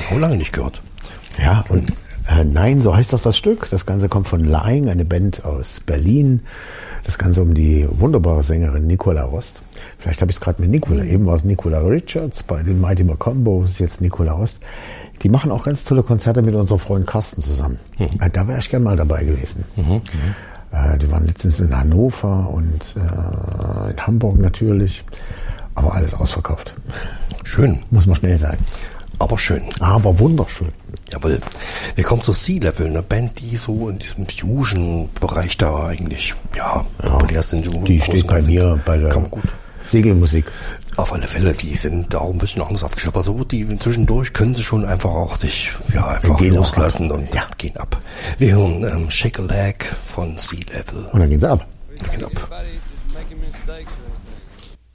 Auch lange nicht gehört. Ja, und Nein, so heißt doch das Stück. Das Ganze kommt von Lying, eine Band aus Berlin. Das Ganze um die wunderbare Sängerin Nicola Rost. Vielleicht habe ich es gerade mit Nicola. Eben war es Nicola Richards, bei den Mighty Macombo ist jetzt Nicola Rost. Die machen auch ganz tolle Konzerte mit unserem Freund Carsten zusammen. Da wäre ich gern mal dabei gewesen. Die waren letztens in Hannover und in Hamburg natürlich. Aber alles ausverkauft. Schön. Muss man schnell sagen. Aber schön. Aber wunderschön. Jawohl. Wir kommen zu Sea Level, eine Band, die so in diesem Fusion-Bereich da eigentlich, populär sind. Die steht bei mir bei der Segelmusik. Auf alle Fälle, die sind auch ein bisschen anders aufgestellt. Aber so, die zwischendurch können sie schon einfach auch sich, einfach loslassen und gehen ab. Wir hören Shake a Leg von Sea Level. Und dann gehen sie ab. Dann gehen sie ab.